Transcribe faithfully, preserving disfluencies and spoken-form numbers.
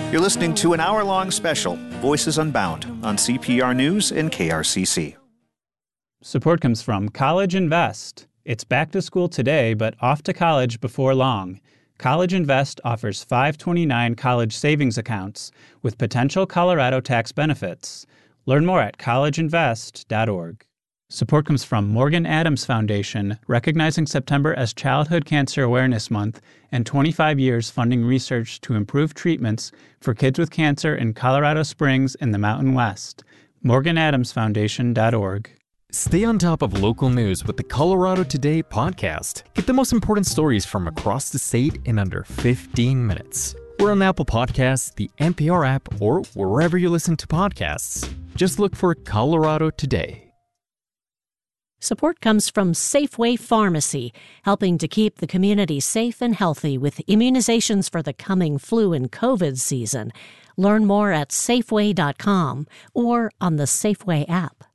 You're listening to an hour-long special, Voices Unbound, on C P R News and K R C C. Support comes from College Invest. It's back to school today, but off to college before long. College Invest offers five twenty-nine college savings accounts with potential Colorado tax benefits. Learn more at college invest dot org. Support comes from Morgan Adams Foundation, recognizing September as Childhood Cancer Awareness Month and twenty-five years funding research to improve treatments for kids with cancer in Colorado Springs and the Mountain West. morgan adams foundation dot org. Stay on top of local news with the Colorado Today podcast. Get the most important stories from across the state in under fifteen minutes. We're on Apple Podcasts, the N P R app, or wherever you listen to podcasts. Just look for Colorado Today. Support comes from Safeway Pharmacy, helping to keep the community safe and healthy with immunizations for the coming flu and COVID season. Learn more at safeway dot com or on the Safeway app.